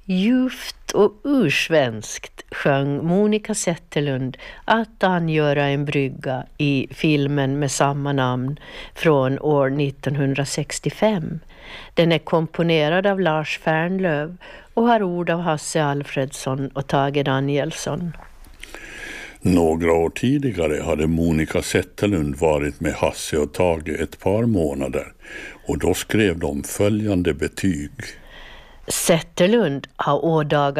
Djupt och ursvenskt sjöng Monica Zetterlund Att angöra en brygga i filmen med samma namn från år 1965. Den är komponerad av Lars Fernlöv och har ord av Hasse Alfredsson och Tage Danielsson. Några år tidigare hade Monica Zetterlund varit med Hasse och Tage ett par månader och då skrev de följande betyg. Zetterlund har ådagat